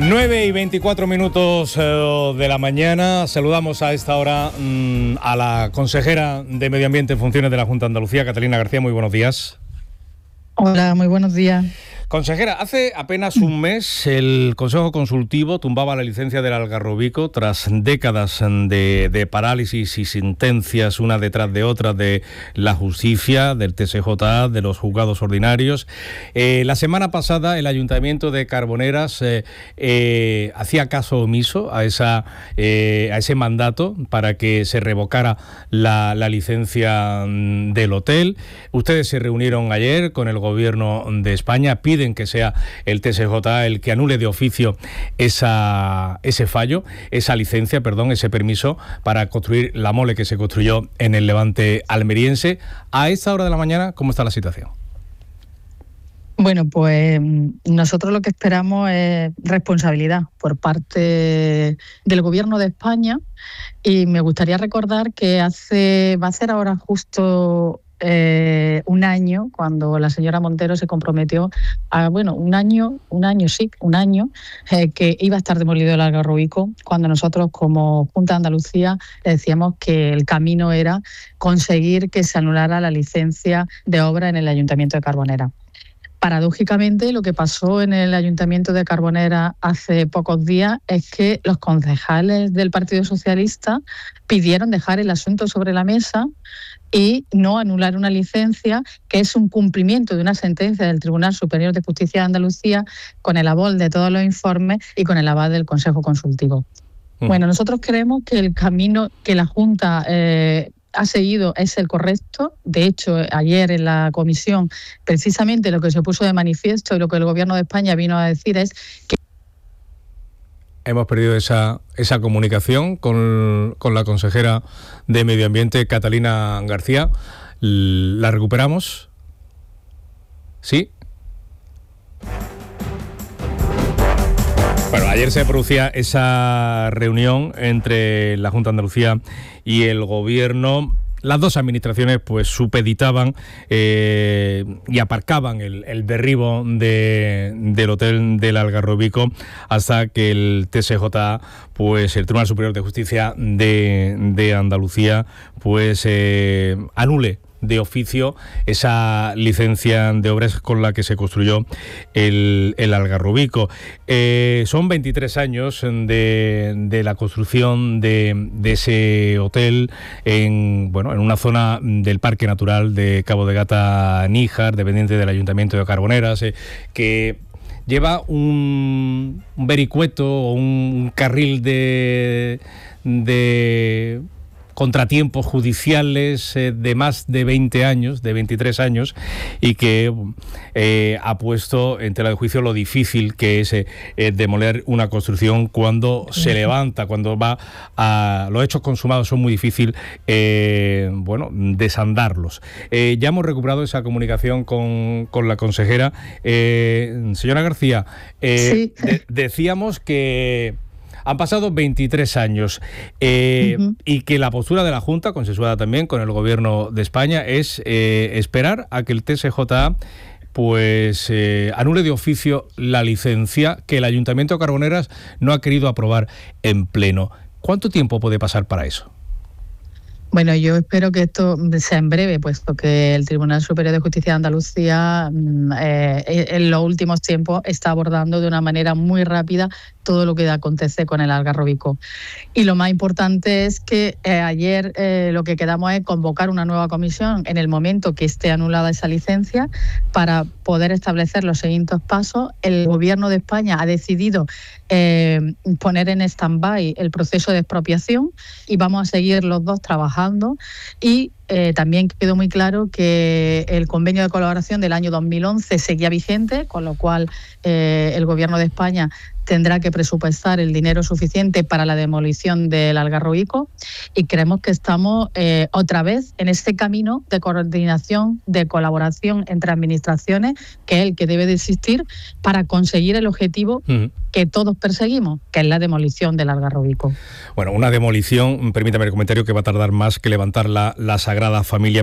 9:24 de la mañana. Saludamos a esta hora a la consejera de Medio Ambiente en funciones de la Junta de Andalucía, Catalina García. Muy buenos días. Hola, muy buenos días. Consejera, hace apenas un mes el Consejo Consultivo tumbaba la licencia del Algarrobico tras décadas de parálisis y sentencias una detrás de otra de la justicia, del TSJA, de los juzgados ordinarios. La semana pasada el Ayuntamiento de Carboneras hacía caso omiso a ese mandato para que se revocara la licencia del hotel. Ustedes se reunieron ayer con el Gobierno de España, piden que sea el TSJA el que anule de oficio ese fallo, esa licencia, ese permiso para construir la mole que se construyó en el Levante almeriense. A esta hora de la mañana, ¿cómo está la situación? Bueno, pues nosotros lo que esperamos es responsabilidad por parte del Gobierno de España, y me gustaría recordar que va a ser ahora justo un año cuando la señora Montero se comprometió un año que iba a estar demolido el Algarrobico, cuando nosotros como Junta de Andalucía le decíamos que el camino era conseguir que se anulara la licencia de obra en el Ayuntamiento de Carboneras. Paradójicamente, lo que pasó en el Ayuntamiento de Carboneras hace pocos días es que los concejales del Partido Socialista pidieron dejar el asunto sobre la mesa y no anular una licencia que es un cumplimiento de una sentencia del Tribunal Superior de Justicia de Andalucía, con el aval de todos los informes y con el aval del Consejo Consultivo. Bueno, nosotros creemos que el camino que la Junta ha seguido es el correcto. De hecho, ayer en la comisión, precisamente lo que se puso de manifiesto y lo que el Gobierno de España vino a decir es que hemos perdido esa comunicación con la consejera de Medio Ambiente, Catalina García. ¿La recuperamos? ¿Sí? Bueno, ayer se producía esa reunión entre la Junta de Andalucía y el Gobierno. Las dos administraciones pues supeditaban y aparcaban el derribo del hotel del Algarrobico hasta que el TSJA, pues el Tribunal Superior de Justicia de Andalucía, pues anule de oficio esa licencia de obras con la que se construyó el Algarrobico. Son 23 años de la construcción de ese hotel en una zona del Parque Natural de Cabo de Gata-Níjar, dependiente del Ayuntamiento de Carboneras, que lleva un vericueto o un carril de contratiempos judiciales de más de 20 años, de 23 años, y que ha puesto en tela de juicio lo difícil que es demoler una construcción cuando se levanta, cuando va a... Los hechos consumados son muy difíciles, desandarlos. Ya hemos recuperado esa comunicación con la consejera. Señora García, sí. Decíamos que han pasado 23 años y que la postura de la Junta, consensuada también con el Gobierno de España, es esperar a que el TSJA pues anule de oficio la licencia que el Ayuntamiento de Carboneras no ha querido aprobar en pleno. ¿Cuánto tiempo puede pasar para eso? Bueno, yo espero que esto sea en breve, puesto que el Tribunal Superior de Justicia de Andalucía en los últimos tiempos está abordando de una manera muy rápida todo lo que acontece con el Algarrobico. Y lo más importante es que ayer lo que quedamos es convocar una nueva comisión en el momento que esté anulada esa licencia para poder establecer los siguientes pasos. El Gobierno de España ha decidido poner en stand-by el proceso de expropiación y vamos a seguir los dos trabajando. Y también quedó muy claro que el convenio de colaboración del año 2011 seguía vigente, con lo cual el Gobierno de España tendrá que presupuestar el dinero suficiente para la demolición del Algarrobico, y creemos que estamos otra vez en este camino de coordinación, de colaboración entre administraciones, que es el que debe de existir para conseguir el objetivo que todos perseguimos, que es la demolición del Algarrobico. Bueno, una demolición, permítame el comentario, que va a tardar más que levantar la Sagrada Familia.